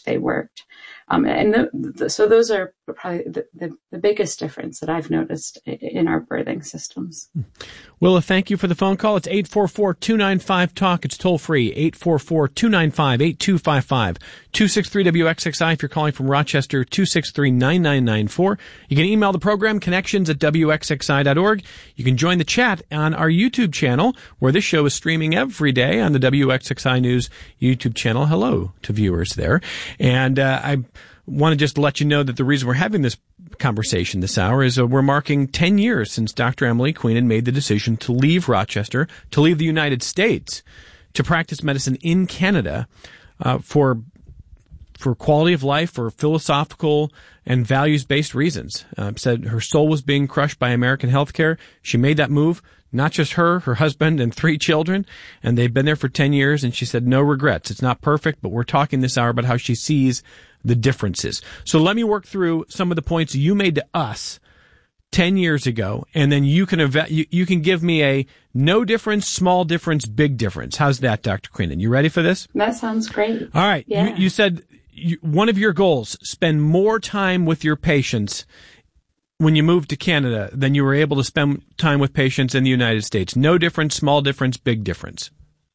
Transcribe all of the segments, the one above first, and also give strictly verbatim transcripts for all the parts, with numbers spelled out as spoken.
they worked. Um, and the, the, so those are probably the, the, the biggest difference that I've noticed in our birthing systems. Willa, thank you for the phone call. It's eight four four, two nine five, talk. It's toll free, eight four four, two nine five, eight two five five, two six three W X X I if you're calling from Rochester, two six three, nine nine nine four. You can email the program, connections at W X X I dot org. You can join the chat on our YouTube channel, where this show is streaming every day on the W X X I News YouTube channel. Hello to viewers there. And uh, I want to just let you know that the reason we're having this conversation this hour is uh, we're marking ten years since Doctor Emily Queenan made the decision to leave Rochester, to leave the United States, to practice medicine in Canada uh, for for quality of life, for philosophical and values-based reasons. Uh, said her soul was being crushed by American healthcare. She made that move, not just her, her husband, and three children, and they've been there for ten years, and she said no regrets. It's not perfect, but we're talking this hour about how she sees the differences. So let me work through some of the points you made to us ten years ago, and then you can eva- you, you can give me a no difference, small difference, big difference. How's that, Doctor Queenan? You ready for this? That sounds great. All right. Yeah. You, you said you, one of your goals, spend more time with your patients when you moved to Canada than you were able to spend time with patients in the United States. No difference, small difference, big difference.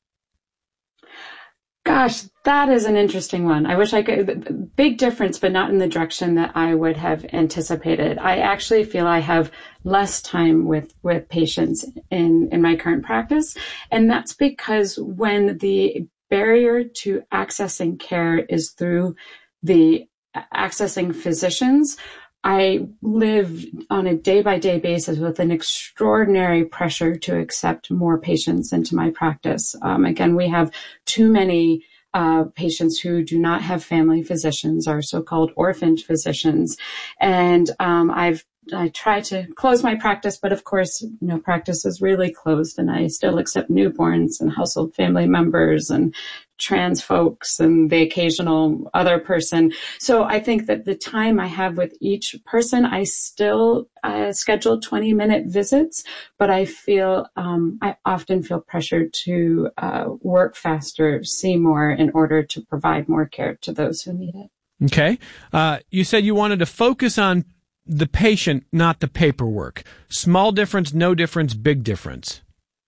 Gosh, that is an interesting one. I wish I could, big difference, but not in the direction that I would have anticipated. I actually feel I have less time with, with patients in, in my current practice. And that's because when the barrier to accessing care is through the accessing physicians, I live on a day-by-day basis with an extraordinary pressure to accept more patients into my practice. Um, again, we have too many uh, patients who do not have family physicians, our so-called orphaned physicians. And um, I've I try to close my practice, but of course, you know, practice is really closed, and I still accept newborns and household family members and trans folks and the occasional other person. So I think that the time I have with each person, I still uh, schedule twenty minute visits, but I feel, um, I often feel pressured to uh, work faster, see more in order to provide more care to those who need it. Okay. Uh, you said you wanted to focus on the patient, not the paperwork. Small difference, no difference, big difference.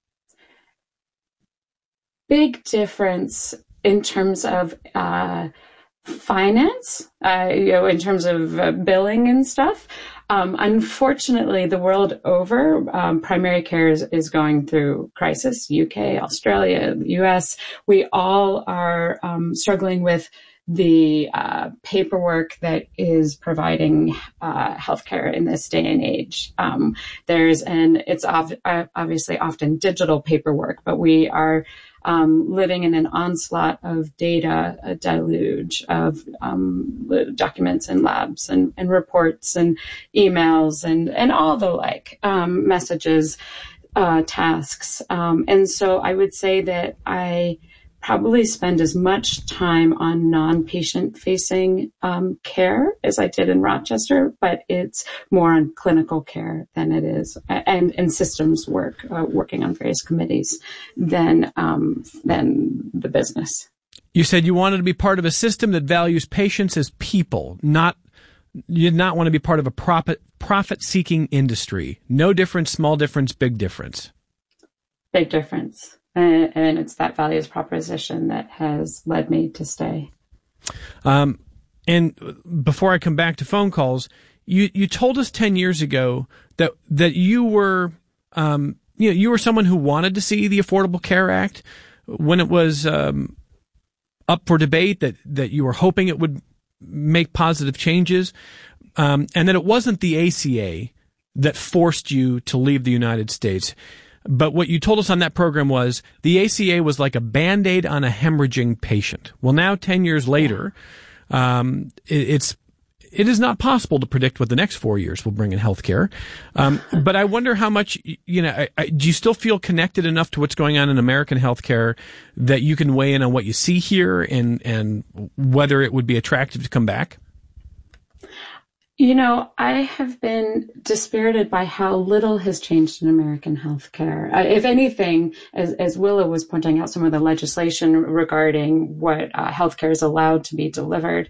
Big difference in terms of uh, finance, uh, you know, in terms of uh, billing and stuff. Um, unfortunately, the world over, um, primary care is, is going through crisis. U K, Australia, U S, we all are um, struggling with the uh, paperwork that is providing uh, healthcare in this day and age. Um, there's an it's ov- obviously often digital paperwork, but we are um, living in an onslaught of data, a deluge of um, documents and labs and, and reports and emails and and all the like um, messages, uh, tasks, um, and so I would say that I probably spend as much time on non-patient facing um, care as I did in Rochester, but it's more on clinical care than it is, and, and systems work, uh, working on various committees than, um, than the business. You said you wanted to be part of a system that values patients as people, not, you did not want to be part of a profit, profit-seeking industry. No difference, small difference, big difference. Big difference. And, and it's that values proposition that has led me to stay. Um, and before I come back to phone calls, you, you told us ten years ago that, that you were, um, you know, you were someone who wanted to see the Affordable Care Act when it was, um, up for debate, that, that you were hoping it would make positive changes, um, and that it wasn't the A C A that forced you to leave the United States. But what you told us on that program was the A C A was like a Band-Aid on a hemorrhaging patient. Well, now, ten years later, um, it, it's it is not possible to predict what the next four years will bring in healthcare. Um, but I wonder how much, you know, I, I, do you still feel connected enough to what's going on in American healthcare that you can weigh in on what you see here and and whether it would be attractive to come back? You know, I have been dispirited by how little has changed in American healthcare. Uh, if anything, as, as Willa was pointing out, some of the legislation regarding what uh, healthcare is allowed to be delivered,